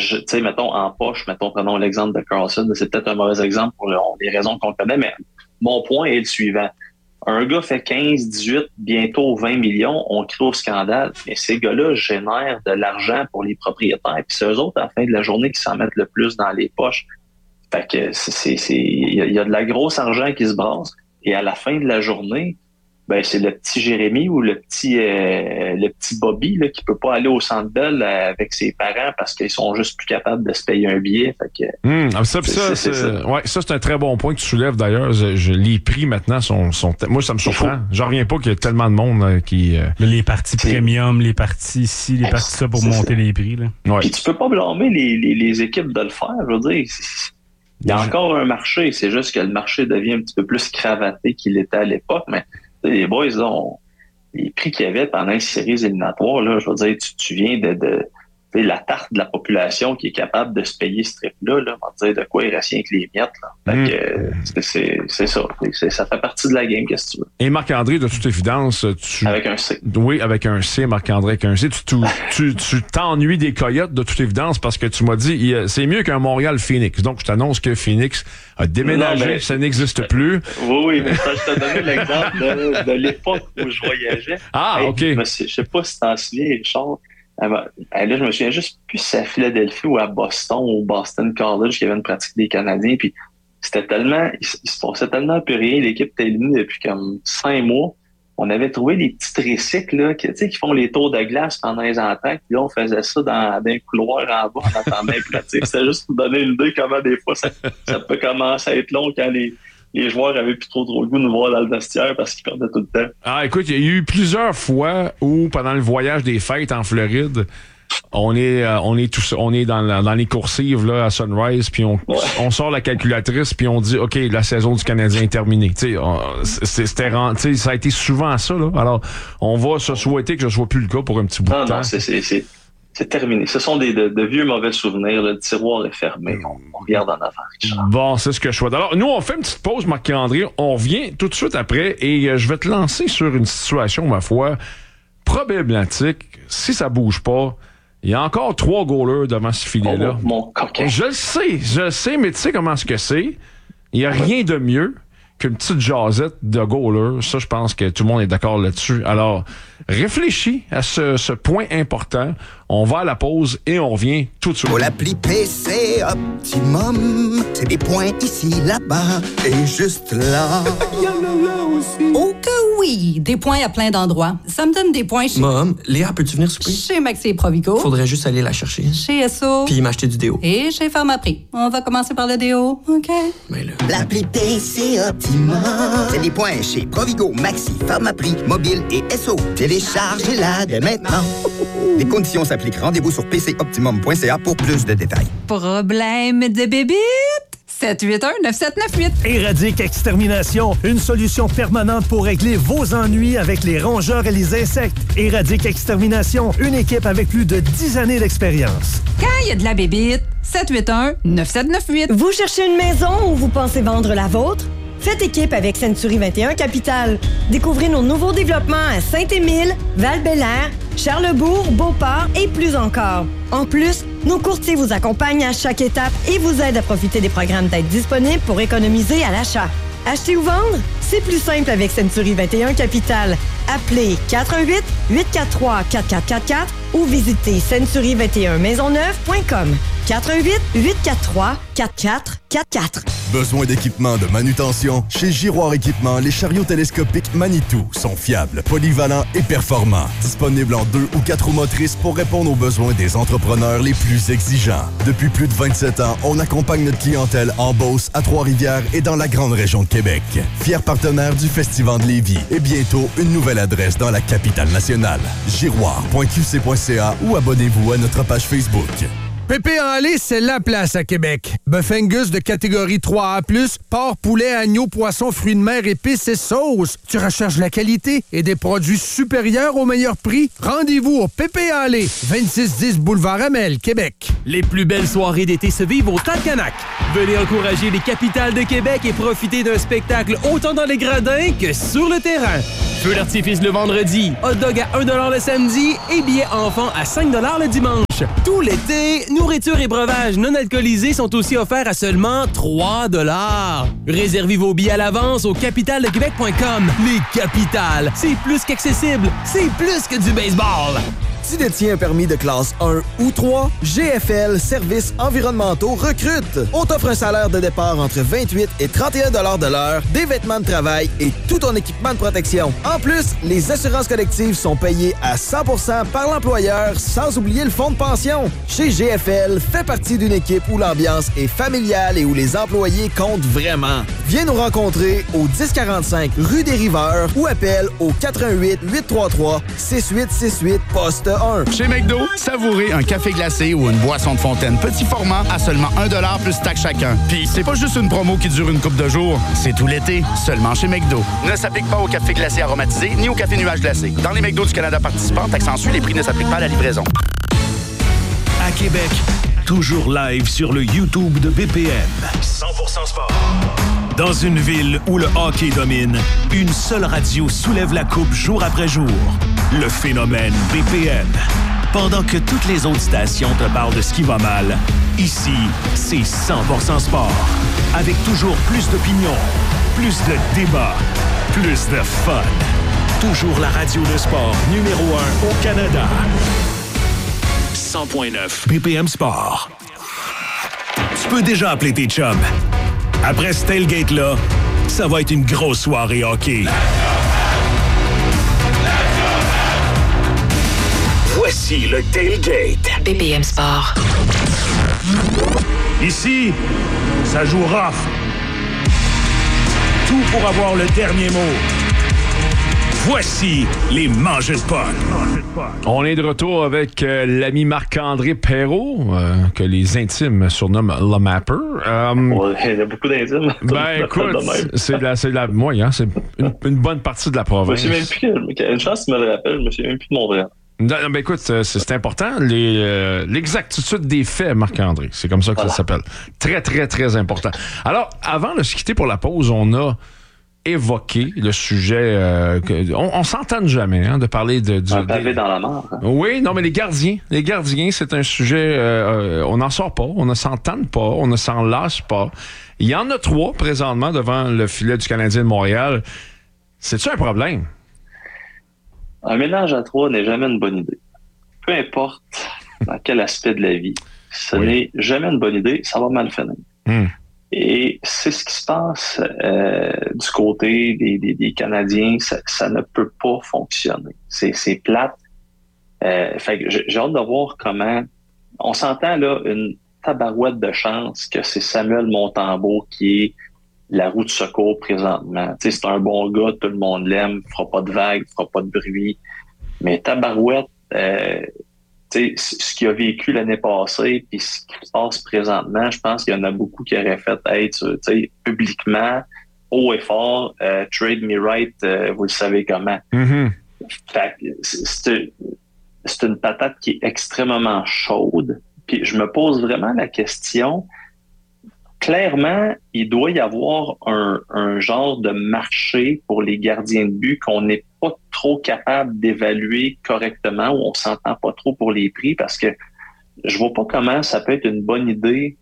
tu sais, mettons, en poche, prenons l'exemple de Carlson, c'est peut-être un mauvais exemple pour les raisons qu'on connaît, mais mon point est le suivant. Un gars fait 15, 18, bientôt 20 millions, on crie au scandale, mais ces gars-là génèrent de l'argent pour les propriétaires, puis c'est eux autres, à la fin de la journée, qui s'en mettent le plus dans les poches. Fait que il y a de la grosse argent qui se brasse, et à la fin de la journée, ben c'est le petit Jérémy ou le petit Bobby là, qui peut pas aller au Centre Bell avec ses parents parce qu'ils sont juste plus capables de se payer un billet. Fait que ça c'est un très bon point que tu soulèves d'ailleurs. Les prix maintenant sont moi ça me surprend. J'en reviens pas qu'il y a tellement de monde qui les parties premium, les parties ici, les parties ça pour monter les prix là. Ouais. Puis tu peux pas blâmer les équipes de le faire, je veux dire. Il y a encore un marché, c'est juste que le marché devient un petit peu plus cravaté qu'il était à l'époque, mais les boys, là, les prix qu'il y avait pendant les séries éliminatoires, là, je veux dire, tu viens de la tarte de la population qui est capable de se payer ce trip-là, là, on va dire de quoi il reste rien que les miettes. Là. Fait que, c'est ça. Ça fait partie de la game, qu'est-ce que tu veux. Et Marc-André, de toute évidence, avec un C. Oui, avec un C, Marc-André avec un C. Tu t'ennuies des Coyotes, de toute évidence, parce que tu m'as dit, c'est mieux qu'un Montréal-Phoenix. Donc, je t'annonce que Phoenix a déménagé, ça n'existe plus. Oui, mais ça, je te donnais l'exemple de l'époque où je voyageais. Ah, OK. Je sais pas si t'en souviens, Richard. Là, je me souviens juste plus si c'est à Philadelphie ou à Boston, au Boston College, qu'il y avait une pratique des Canadiens, puis c'était tellement, il se passait tellement plus rien, l'équipe était éliminée depuis comme 5 mois. On avait trouvé des petits tricycles, là, qui font les tours de glace pendant les entraques, puis là, on faisait ça dans un couloir en bas, en attendant les pratiques. C'était juste pour donner une idée comment des fois ça peut commencer à être long quand les joueurs avaient plus trop le goût de nous voir dans le vestiaire parce qu'ils perdaient tout le temps. Ah, écoute, il y a eu plusieurs fois où, pendant le voyage des fêtes en Floride, on est dans les coursives là, à Sunrise, puis on sort la calculatrice, puis on dit, OK, la saison du Canadien est terminée. Ça a été souvent ça. Là. Alors, on va se souhaiter que ce soit plus le cas pour un petit bout de temps. Non, c'est terminé. Ce sont de vieux mauvais souvenirs. Le tiroir est fermé. On regarde en avant, Richard. Bon, c'est ce que je souhaite. Alors, nous, on fait une petite pause, Marc-André. On revient tout de suite après et je vais te lancer sur une situation, ma foi, problématique. Si ça bouge pas, il y a encore 3 goalers devant ce filet-là. Oh, mon coquin. Je le sais, mais tu sais comment ce que c'est. Il n'y a rien de mieux qu'une petite jasette de goaler. Ça, je pense que tout le monde est d'accord là-dessus. Alors, réfléchis à ce point important. On va à la pause et on revient tout de suite. Pour l'appli PC Optimum, c'est des points ici, là-bas et juste là. Il y en a là aussi. Oh que oui! Des points à plein d'endroits. Ça me donne des points chez... Mom, Léa, peux-tu venir souper? Chez Maxi et Provigo. Faudrait juste aller la chercher. Chez Esso. Puis m'acheter du déo. Et chez Pharmaprix. On va commencer par le déo, OK? Mais là... L'appli PC Optimum, c'est des points chez Provigo, Maxi, Pharmaprix, Mobile et Esso. Téléchargez-la dès maintenant. Les conditions s'appliquent. Rendez-vous sur pcoptimum.ca pour plus de détails. Problème de bébite? 781-9798. Éradique Extermination, une solution permanente pour régler vos ennuis avec les rongeurs et les insectes. Éradique Extermination, une équipe avec plus de 10 années d'expérience. Quand il y a de la bébite, 781-9798. Vous cherchez une maison ou vous pensez vendre la vôtre? Faites équipe avec Century 21 Capital. Découvrez nos nouveaux développements à Saint-Émile, Val-Bélair, Charlesbourg, Beauport et plus encore. En plus, nos courtiers vous accompagnent à chaque étape et vous aident à profiter des programmes d'aide disponibles pour économiser à l'achat. Acheter ou vendre? C'est plus simple avec Century 21 Capital. Appelez 418-843-4444 ou visitez century21maisonneuve.com. 418-843-4444. Besoin d'équipement de manutention? Chez Giroir Équipement, les chariots télescopiques Manitou sont fiables, polyvalents et performants. Disponibles en 2 ou 4 roues motrices pour répondre aux besoins des entrepreneurs les plus exigeants. Depuis plus de 27 ans, on accompagne notre clientèle en Beauce, à Trois-Rivières et dans la grande région de Québec. Fier partenaire du Festival de Lévis et bientôt une nouvelle adresse dans la capitale nationale. Giroir.qc.ca ou abonnez-vous à notre page Facebook. Pépé en lait, c'est la place à Québec. Bœuf Angus de catégorie 3A+, porc, poulet, agneau, poisson, fruits de mer, épices et sauces. Tu recherches la qualité et des produits supérieurs au meilleur prix? Rendez-vous au Pépé en lait, 2610 Boulevard Amel, Québec. Les plus belles soirées d'été se vivent au Talcanac. Venez encourager les capitales de Québec et profiter d'un spectacle autant dans les gradins que sur le terrain. Feu d'artifice le vendredi, hot dog à 1$ le samedi et billets enfants à 5$ le dimanche. Tout l'été, nourriture et breuvages non alcoolisés sont aussi offerts à seulement 3$. Réservez vos billets à l'avance au capitaledequebec.com. Les Capitales, c'est plus qu'accessible, c'est plus que du baseball. Tu détiens un permis de classe 1 ou 3, GFL Services environnementaux recrute. On t'offre un salaire de départ entre 28 et 31$ de l'heure, des vêtements de travail et tout ton équipement de protection. En plus, les assurances collectives sont payées à 100% par l'employeur, sans oublier le fonds de pension. Chez GFL, fais partie d'une équipe où l'ambiance est familiale et où les employés comptent vraiment. Viens nous rencontrer au 1045 rue des Riveurs ou appelle au 88 833 6868 poste 1. Chez McDo, savourez un café glacé ou une boisson de fontaine petit format à seulement 1$ plus taxe chacun. Puis c'est pas juste une promo qui dure une couple de jours, c'est tout l'été, seulement chez McDo. Ne s'applique pas au café glacé aromatisé ni au café nuage glacé. Dans les McDo du Canada participants, taxe en sus, les prix ne s'appliquent pas à la livraison. À Québec, toujours live sur le YouTube de BPM. 100% sport. Dans une ville où le hockey domine, une seule radio soulève la coupe jour après jour. Le phénomène BPM. Pendant que toutes les autres stations te parlent de ce qui va mal, ici, c'est 100% sport. Avec toujours plus d'opinions, plus de débats, plus de fun. Toujours la radio de sport numéro 1 au Canada. 100.9 BPM Sport. Tu peux déjà appeler tes chums. Après ce tailgate-là, ça va être une grosse soirée hockey. Voici le tailgate. BPM Sport. Ici, ça joue rough. Tout pour avoir le dernier mot. Voici les mangeux de potes. On est de retour avec l'ami Marc-André Perrault, que les intimes surnomment Le Mapper. Il y a beaucoup d'intimes. Ben écoute, c'est une bonne partie de la province. Je me souviens même plus, une chance tu me le rappelles, je me souviens même plus de mon vrai. Non, ben écoute, c'est important. L'exactitude des faits, Marc-André, c'est comme ça que ça s'appelle. Très, très, très important. Alors, avant de se quitter pour la pause, on a évoqué le sujet. On s'entend jamais de parler du pavé dans la mare. Hein? Oui, non, mais les gardiens, c'est un sujet. On n'en sort pas, on ne s'entend pas, on ne s'en lâche pas. Il y en a 3 présentement devant le filet du Canadien de Montréal. C'est-tu un problème? Un ménage à 3 n'est jamais une bonne idée. Peu importe dans quel aspect de la vie, ce n'est jamais une bonne idée, ça va mal finir. Et c'est ce qui se passe du côté des Canadiens, ça ne peut pas fonctionner. C'est plate. Fait que j'ai hâte de voir comment. On s'entend là une tabarouette de chance que c'est Samuel Montembeault qui est la roue de secours présentement. Tu sais, c'est un bon gars, tout le monde l'aime, fera pas de vagues, fera pas de bruit. Mais tabarouette, tu sais, ce qu'il a vécu l'année passée puis ce qui se passe présentement, je pense qu'il y en a beaucoup qui auraient fait être, tu sais, publiquement, haut et fort, trade me right, vous le savez comment. Fait que c'est une patate qui est extrêmement chaude. Puis je me pose vraiment la question, clairement, il doit y avoir un genre de marché pour les gardiens de but qu'on n'est pas trop capable d'évaluer correctement, ou on s'entend pas trop pour les prix, parce que je vois pas comment ça peut être une bonne idée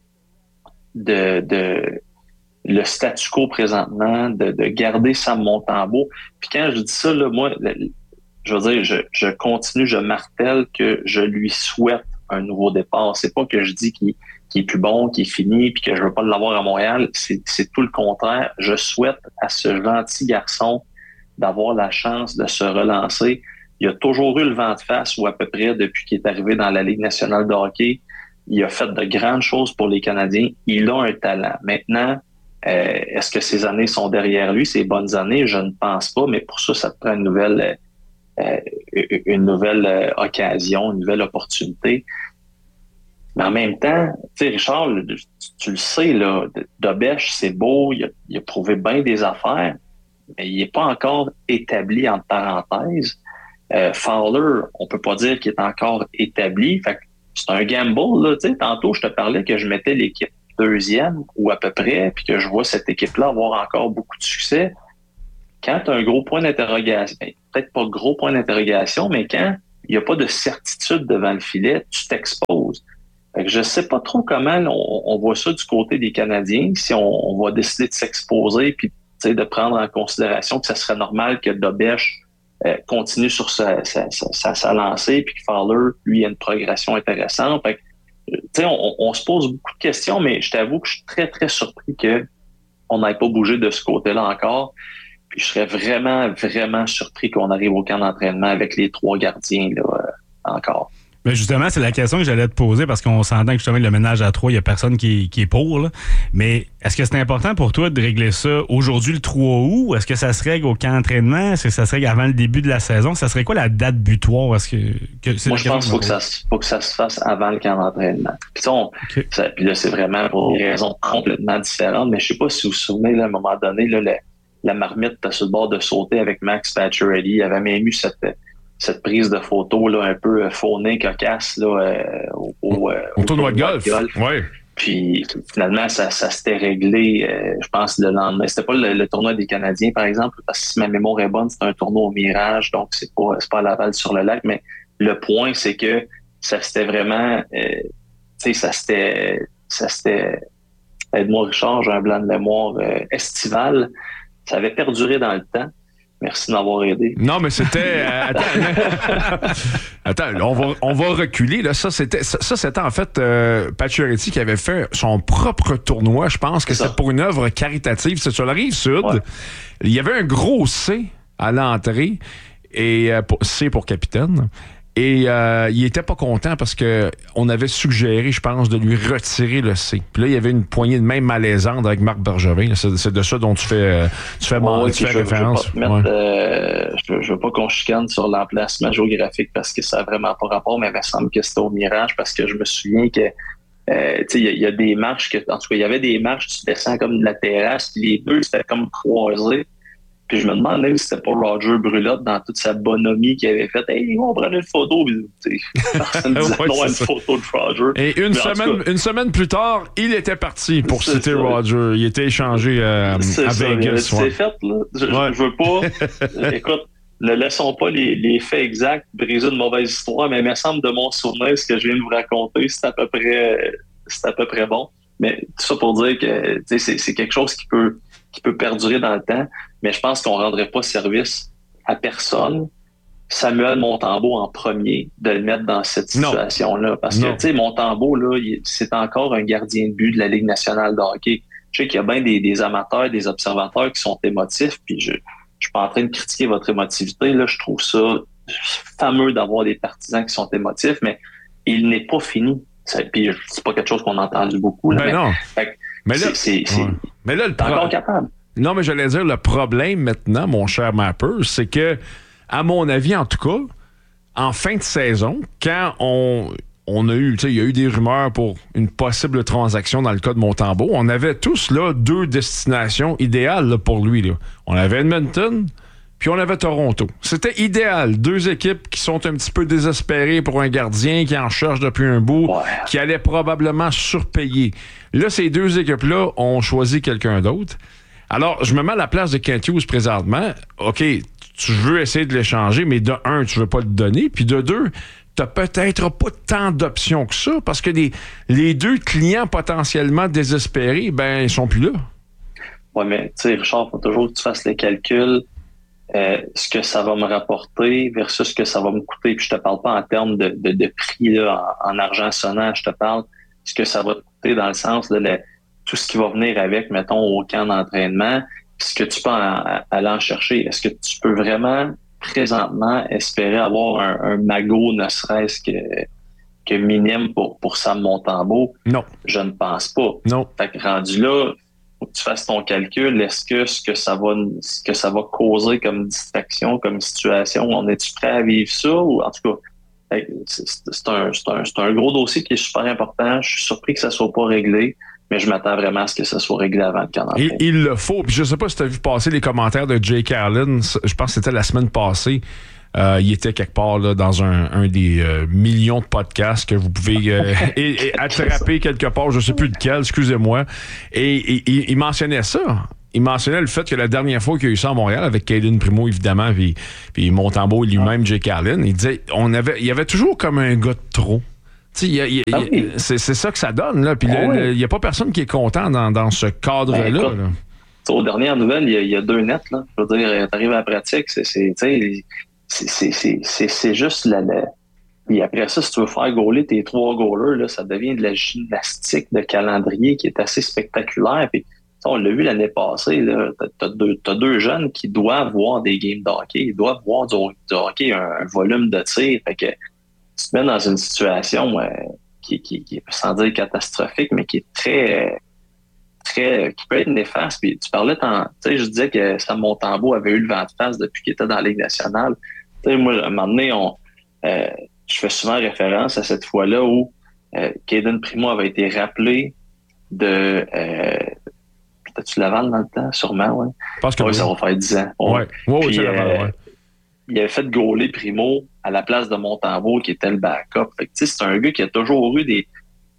de le statu quo présentement, de garder Sam Montembeault. Puis quand je dis ça, là, moi, je veux dire, je continue, je martèle que je lui souhaite un nouveau départ. C'est pas que je dis qu'il est plus bon, qu'il est fini, puis que je veux pas l'avoir à Montréal. C'est tout le contraire. Je souhaite à ce gentil garçon d'avoir la chance de se relancer. Il a toujours eu le vent de face, ou à peu près depuis qu'il est arrivé dans la Ligue nationale de hockey. Il a fait de grandes choses pour les Canadiens. Il a un talent. Maintenant, est-ce que ces années sont derrière lui, ces bonnes années? Je ne pense pas, mais pour ça, ça te prend une nouvelle occasion, une nouvelle opportunité. Mais en même temps, tu sais, Richard, tu le sais, là, Dobèche, c'est beau, il a prouvé bien des affaires, mais il n'est pas encore établi, entre parenthèses. Fowler, on peut pas dire qu'il est encore établi. Fait que c'est un gamble, là, tu sais. Tantôt, je te parlais que je mettais l'équipe 2e, ou à peu près, puis que je vois cette équipe-là avoir encore beaucoup de succès. quand tu as un gros point d'interrogation, peut-être pas gros point d'interrogation, mais quand il n'y a pas de certitude devant le filet, tu t'exposes. Fait que je ne sais pas trop comment on voit ça du côté des Canadiens, si on va décider de s'exposer puis de prendre en considération que ça serait normal que Dobèche continue sur sa lancée puis que Fowler, lui, a une progression intéressante. Fait que, on se pose beaucoup de questions, mais je t'avoue que je suis très, très surpris qu'on n'aille pas bougé de ce côté-là encore. Puis je serais vraiment, vraiment surpris qu'on arrive au camp d'entraînement avec les 3 gardiens là, encore. Mais justement, c'est la question que j'allais te poser parce qu'on s'entend que justement le ménage à 3, il n'y a personne qui est pour. Là. Mais est-ce que c'est important pour toi de régler ça aujourd'hui le 3 août? Est-ce que ça se règle au camp d'entraînement? Est-ce que ça se règle avant le début de la saison? Ça serait quoi la date butoir? Moi, je pense qu'il faut que ça se fasse avant le camp d'entraînement. Puis là, c'est vraiment pour des raisons complètement différentes. Mais je ne sais pas si vous vous souvenez, là, à un moment donné, là, la marmite était sur le bord de sauter avec Max Pacioretty. Il avait même eu cette prise de photo là, un peu faunée, cocasse là, au tournoi de golf. Ouais. Puis finalement, ça s'était réglé, je pense, le lendemain. C'était pas le tournoi des Canadiens, par exemple, parce que si ma mémoire est bonne, c'était un tournoi au Mirage, donc c'est pas à Laval sur le lac. Mais le point, c'est que ça s'était vraiment... ça s'était... Aide-moi, Richard, j'ai un blanc de mémoire estival. Ça avait perduré dans le temps. Merci de m'avoir aidé. Non, mais c'était... Attends, on va reculer. Là. Ça, c'était en fait Pacioretty qui avait fait son propre tournoi. Je pense que c'est pour une œuvre caritative. C'est sur la Rive-Sud. Ouais. Il y avait un gros C à l'entrée. Et C pour capitaine. Et il était pas content parce que on avait suggéré, je pense, de lui retirer le C. Puis là, il y avait une poignée de main malaisante avec Marc Bergevin. C'est de ça dont tu fais référence. Je veux pas qu'on chicane sur l'emplacement géographique parce que ça n'a vraiment pas rapport, mais il me semble que c'était au Mirage parce que je me souviens que il y a des marches en tout cas, il y avait des marches, tu descends comme de la terrasse, puis les deux, c'était comme croisés. Puis je me demandais si c'était pas Roger Brulotte dans toute sa bonhomie qui avait fait « Hey, on prenait une photo. » Personne ne disait non à une photo de Roger. Et une semaine plus tard, il était parti pour citer Roger. Il était échangé à Vegas. C'est fait, là. Je veux pas... Écoute, ne laissons pas les faits exacts briser une mauvaise histoire, mais il me semble de mon souvenir, ce que je viens de vous raconter, c'est à peu près bon. Mais tout ça pour dire que c'est quelque chose qui peut perdurer dans le temps, mais je pense qu'on ne rendrait pas service à personne. Samuel Montembeault en premier, de le mettre dans cette situation-là. Parce que, tu sais, Montembeault, là, c'est encore un gardien de but de la Ligue nationale de hockey. Je sais qu'il y a bien des amateurs, des observateurs qui sont émotifs, puis je suis pas en train de critiquer votre émotivité. Là, je trouve ça fameux d'avoir des partisans qui sont émotifs, mais il n'est pas fini. Puis c'est pas quelque chose qu'on a entendu beaucoup. Là, non. Mais là, mais là, t'es encore capable. Non, mais j'allais dire, le problème maintenant, mon cher Mapper, c'est que, à mon avis, en tout cas, en fin de saison, quand on a eu, il y a eu des rumeurs pour une possible transaction dans le cas de Montembeault, on avait tous là 2 destinations idéales là, pour lui. Là. On avait Edmonton, puis on avait Toronto. C'était idéal. 2 équipes qui sont un petit peu désespérées pour un gardien qui en cherche depuis un bout, qui allait probablement surpayer. Là, ces 2 équipes-là ont choisi quelqu'un d'autre. Alors, je me mets à la place de Kent Hughes présentement. OK, tu veux essayer de l'échanger, mais de 1, tu veux pas le donner. Puis de 2, t'as peut-être pas tant d'options que ça parce que les 2 clients potentiellement désespérés, ben, ils sont plus là. Oui, mais tu sais, Richard, il faut toujours que tu fasses les calculs. Ce que ça va me rapporter versus ce que ça va me coûter. Puis je te parle pas en termes de prix là, en argent sonnant. Je te parle ce que ça va te coûter dans le sens de tout ce qui va venir avec, mettons, au camp d'entraînement, puis ce que tu peux aller en chercher. Est-ce que tu peux vraiment, présentement, espérer avoir un magot, ne serait-ce que minime pour Sam Montembeault? Non. Je ne pense pas. Non. Fait que rendu là, faut que tu fasses ton calcul. Est-ce que ce que ça va causer comme distraction, comme situation, on est-tu prêt à vivre ça? Ou en tout cas, c'est un gros dossier qui est super important. Je suis surpris que ça soit pas réglé. Mais je m'attends vraiment à ce que ça soit réglé avant le camp d'entraînement. Il le faut. Puis je sais pas si tu as vu passer les commentaires de Jake Allen. Je pense que c'était la semaine passée. Il était quelque part là, dans un des millions de podcasts que vous pouvez attraper quelque part. Je sais plus lequel, excusez-moi. Et il mentionnait ça. il mentionnait le fait que la dernière fois qu'il y a eu ça à Montréal, avec Caden Primo, évidemment, puis Montembeault lui-même, Jake Allen, il disait il y avait toujours comme un gars de trop. Oui. C'est ça que ça donne, là. Puis il n'y a pas personne qui est content dans ce cadre-là. Écoute, aux dernières nouvelles, il y a 2 nets, là. Je veux dire, t'arrives à la pratique, c'est juste Puis après ça, si tu veux faire gauler tes 3 goalers, là, ça devient de la gymnastique de calendrier qui est assez spectaculaire. Puis, on l'a vu l'année passée, là, t'as 2 jeunes qui doivent voir des games de hockey, ils doivent voir du hockey, un volume de tir. Fait que tu te mets dans une situation qui est, sans dire catastrophique, mais qui est très, qui peut être néfaste. Puis tu parlais, tu sais, je disais que Sam Montembeault avait eu le vent de face depuis qu'il était dans la Ligue nationale. Tu sais, moi, à un moment donné, je fais souvent référence à cette fois-là où Caden Primo avait été rappelé de... Peut-être-tu Laval dans le temps? Sûrement, oui. Je pense que ça va faire 10 ans. Ouais. Puis, il avait fait gauler Primo à la place de Montembeault qui était le backup. Fait que, c'est un gars qui a toujours eu des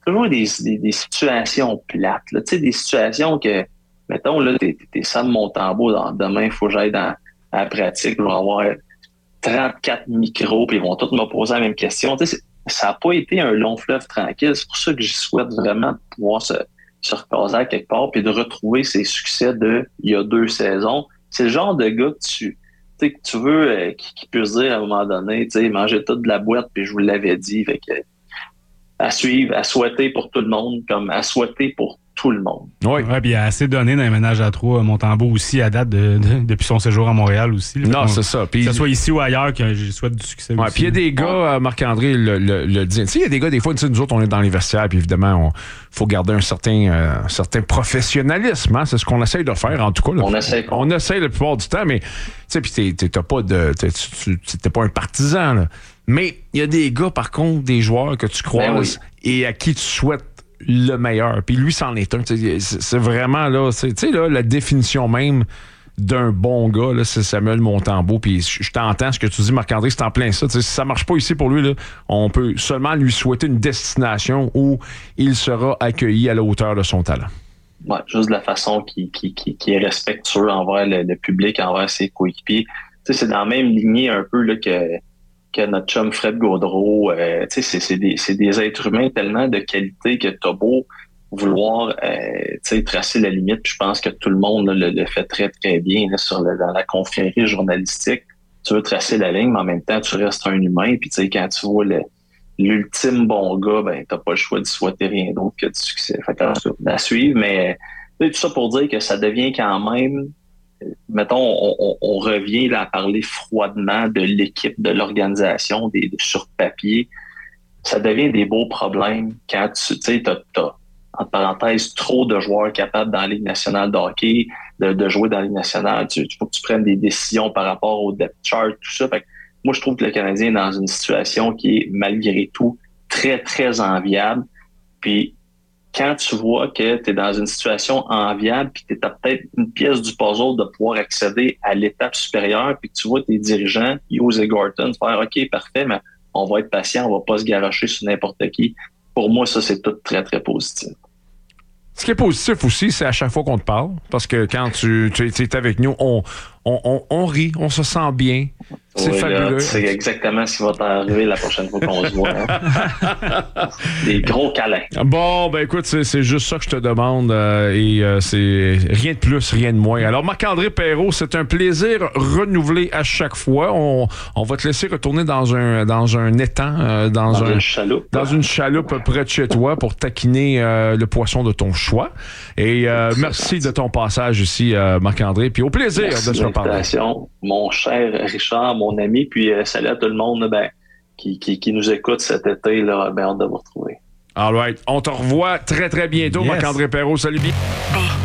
situations plates. Tu sais, des situations que, mettons, là, t'es Sam Montembeault, demain, il faut que j'aille à la pratique, je vais avoir 34 micros, puis ils vont tous me poser la même question. Tu sais, ça n'a pas été un long fleuve tranquille. C'est pour ça que j'y souhaite vraiment de pouvoir se recaser à quelque part, puis de retrouver ses succès il y a 2 saisons. C'est le genre de gars que tu veux qui puisse dire à un moment donné, tu sais, manger toute de la boîte, puis je vous l'avais dit. Fait que, à suivre, à souhaiter pour tout le monde, comme à souhaiter pour tout le monde. Oui, puis il a assez donné dans les ménages à 3. Montembeault aussi, à date, depuis son séjour à Montréal aussi. Non, c'est ça. Puis, que ce soit ici ou ailleurs, que je souhaite du succès aussi. Puis il y a des gars, Marc-André le dit. Tu sais, il y a des gars, des fois, nous autres, on est dans les vestiaires, puis évidemment, il faut garder un certain professionnalisme. Hein? C'est ce qu'on essaye de faire, en tout cas. Là. On essaye la plupart du temps, mais tu sais, puis t'es pas un partisan, là. Mais il y a des gars, par contre, des joueurs que tu croises et à qui tu souhaites le meilleur. Puis lui, c'en est un. C'est vraiment là, tu sais, là, la définition même d'un bon gars, là, c'est Samuel Montembeault. Puis je t'entends ce que tu dis, Marc-André, c'est en plein ça. Si ça marche pas ici pour lui, là, on peut seulement lui souhaiter une destination où il sera accueilli à la hauteur de son talent. Ouais, juste de la façon qui est respectueux envers le public, envers ses coéquipiers. Tu sais, c'est dans la même lignée un peu là, que notre chum Fred Gaudreau. C'est des êtres humains tellement de qualité que t'as beau vouloir tracer la limite. Puis je pense que tout le monde là, le fait très, très bien là, dans la confrérie journalistique. Tu veux tracer la ligne, mais en même temps, tu restes un humain. Puis quand tu vois l'ultime bon gars, ben t'as pas le choix de souhaiter rien d'autre que du succès. Fait à suivre, mais tout ça pour dire que ça devient quand même... Mettons, on revient là à parler froidement de l'équipe, de l'organisation, sur papier. Ça devient des beaux problèmes quand tu sais, t'as, entre parenthèses, trop de joueurs capables dans la Ligue nationale de hockey, de jouer dans la Ligue nationale. Il faut que tu prennes des décisions par rapport au depth chart, tout ça. Fait que moi, je trouve que le Canadien est dans une situation qui est, malgré tout, très, très enviable. Puis, quand tu vois que tu es dans une situation enviable puis que tu as peut-être une pièce du puzzle de pouvoir accéder à l'étape supérieure puis que tu vois tes dirigeants, Hughes et Gorton, faire « OK, parfait, mais on va être patient, on va pas se garocher sur n'importe qui ». Pour moi, ça, c'est tout très, très positif. Ce qui est positif aussi, c'est à chaque fois qu'on te parle, parce que quand tu es avec nous, on rit, on se sent bien. C'est fabuleux. C'est exactement ce qui va t'arriver la prochaine fois qu'on se voit. Hein? Des gros câlins. Bon, ben écoute, c'est juste ça que je te demande c'est rien de plus, rien de moins. Alors, Marc-André Perreault, c'est un plaisir renouvelé à chaque fois. On va te laisser retourner dans un étang, dans une chaloupe. Dans une chaloupe près de chez toi pour taquiner le poisson de ton choix. Et merci de ton passage ici, Marc-André. Puis au plaisir merci de se reparler. Mon cher Richard, mon ami, puis salut à tout le monde qui nous écoute cet été. Là, hâte de vous retrouver. All right. On te revoit très, très bientôt, yes. Marc-André Perreault. Salut bien.